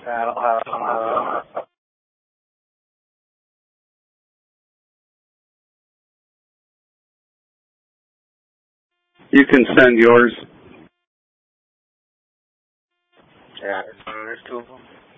I don't have. You can send yours. Yeah, there's two of them.